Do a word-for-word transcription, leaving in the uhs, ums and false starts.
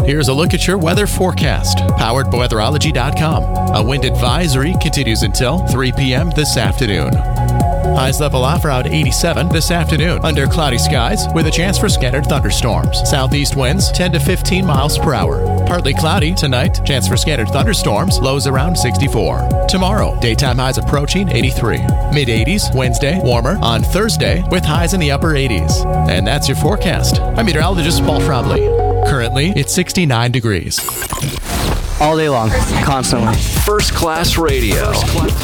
Here's a look at your weather forecast, powered by weatherology dot com. A wind advisory continues until three p.m. this afternoon. Highs level off around eighty-seven this afternoon under cloudy skies with a chance for scattered thunderstorms. Southeast winds ten to fifteen miles per hour. Partly cloudy tonight, chance for scattered thunderstorms, lows around sixty-four. Tomorrow, daytime highs approaching eighty-three. mid eighties, Wednesday, warmer on Thursday with highs in the upper eighties. And that's your forecast. I'm meteorologist Paul Frobley. Currently, it's sixty-nine degrees. All day long, constantly. First Class Radio. First Class.